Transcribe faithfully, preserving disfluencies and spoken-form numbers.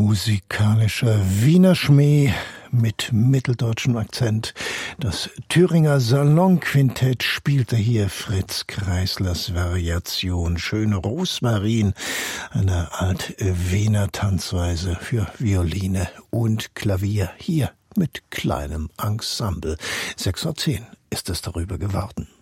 Musikalischer Wiener Schmäh mit mitteldeutschem Akzent. Das Thüringer Salonquintett spielte hier Fritz Kreislers Variation Schöne Rosmarin, eine Alt-Wiener Tanzweise für Violine und Klavier, hier mit kleinem Ensemble. sechs Uhr zehn ist es darüber geworden.